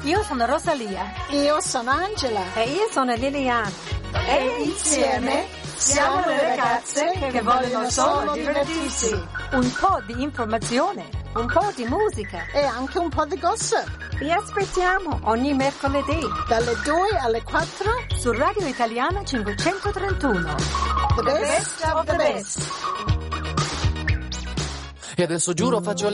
Io sono Rosalia. Io sono Angela. E io sono Liliana. E insieme siamo le ragazze che vogliono solo divertirsi. Un po' di informazione, un po' di musica e anche un po' di gossip. Vi aspettiamo ogni mercoledì dalle 2 alle 4 su Radio Italiana 531. The best of the best. E adesso giuro faccio